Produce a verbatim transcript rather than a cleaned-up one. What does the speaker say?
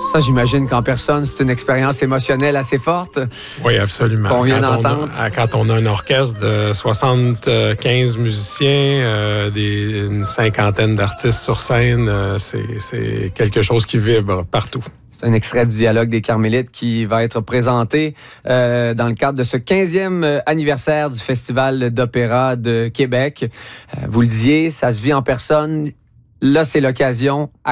Ça, j'imagine qu'en personne, c'est une expérience émotionnelle assez forte. Oui, absolument. Qu'on vient quand, d'entendre. on a, quand on a un orchestre de soixante-quinze musiciens, euh, des, une cinquantaine d'artistes sur scène, euh, c'est, c'est quelque chose qui vibre partout. C'est un extrait du Dialogue des Carmélites qui va être présenté euh, dans le cadre de ce quinzième anniversaire du Festival d'opéra de Québec. Euh, vous le disiez, ça se vit en personne. Là, c'est l'occasion.